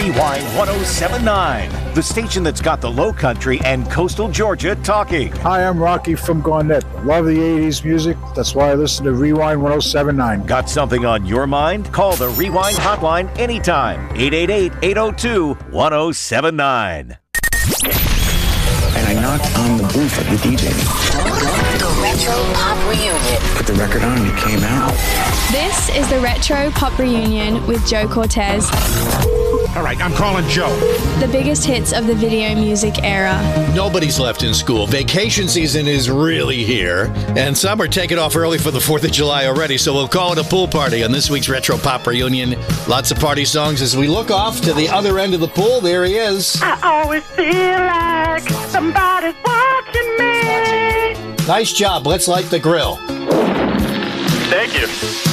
Rewind 1079, the station that's got the Low Country and coastal Georgia talking. Hi, I'm Rocky from Garnett. Love the 80s music. That's why I listen to Rewind 1079. Got something on your mind? Call the Rewind hotline anytime. 888-802-1079. And I knocked on the booth at the DJ. The Retro Pop Reunion. Put the record on and it came out. This is the Retro Pop Reunion with Joe Cortez. All right, I'm calling Joe. The biggest hits of the video music era. Nobody's left in school. Vacation season is really here. And some are taking off early for the 4th of July already, so we'll call it a pool party on this week's Retro Pop Reunion. Lots of party songs as we look off to the other end of the pool. There he is. I always feel like somebody's watching me. Nice job. Let's light the grill. Thank you.